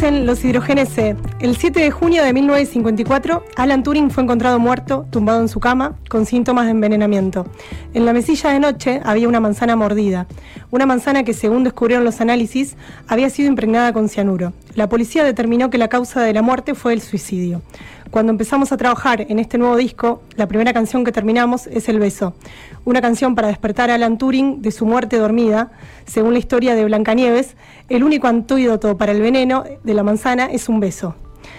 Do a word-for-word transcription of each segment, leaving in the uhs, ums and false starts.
Dicen los hidrogenese. El siete de junio de mil novecientos cincuenta y cuatro, Alan Turing fue encontrado muerto, tumbado en su cama, con síntomas de envenenamiento. En la mesilla de noche había una manzana mordida. Una manzana que, según descubrieron los análisis, había sido impregnada con cianuro. La policía determinó que la causa de la muerte fue el suicidio. Cuando empezamos a trabajar en este nuevo disco, la primera canción que terminamos es El beso. Una canción para despertar a Alan Turing de su muerte dormida. Según la historia de Blancanieves, el único antídoto para el veneno de la manzana es un beso.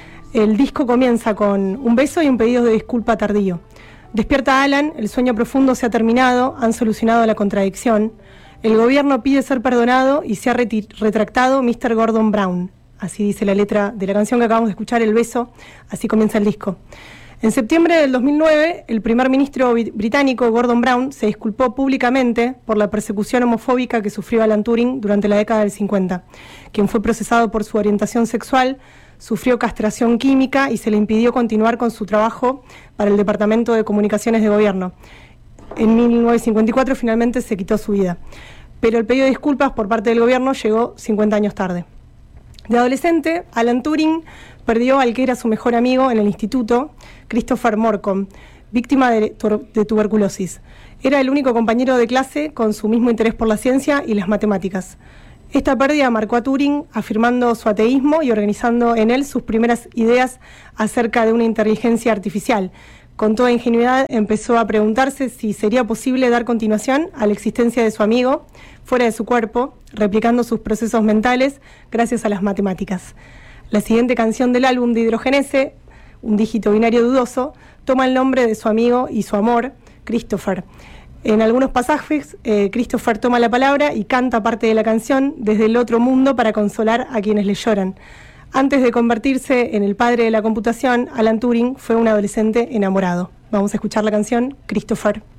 El disco comienza con un beso y un pedido de disculpa tardío. Despierta Alan, el sueño profundo se ha terminado, han solucionado la contradicción. El gobierno pide ser perdonado y se ha retractado mister Gordon Brown. Así dice la letra de la canción que acabamos de escuchar, El beso, así comienza el disco. En septiembre del dos mil nueve, el primer ministro británico Gordon Brown se disculpó públicamente por la persecución homofóbica que sufrió Alan Turing durante la década del cincuenta, quien fue procesado por su orientación sexual, sufrió castración química y se le impidió continuar con su trabajo para el Departamento de Comunicaciones de Gobierno. En mil novecientos cincuenta y cuatro finalmente se quitó su vida, pero el pedido de disculpas por parte del gobierno llegó cincuenta años tarde. De adolescente, Alan Turing perdió al que era su mejor amigo en el instituto, Christopher Morcom, víctima de, de tuberculosis. Era el único compañero de clase con su mismo interés por la ciencia y las matemáticas. Esta pérdida marcó a Turing, afirmando su ateísmo y organizando en él sus primeras ideas acerca de una inteligencia artificial. Con toda ingenuidad empezó a preguntarse si sería posible dar continuación a la existencia de su amigo fuera de su cuerpo, replicando sus procesos mentales gracias a las matemáticas. La siguiente canción del álbum de Hidrogenese, un dígito binario dudoso, toma el nombre de su amigo y su amor, Christopher. En algunos pasajes, eh, Christopher toma la palabra y canta parte de la canción desde el otro mundo para consolar a quienes le lloran. Antes de convertirse en el padre de la computación, Alan Turing fue un adolescente enamorado. Vamos a escuchar la canción Christopher.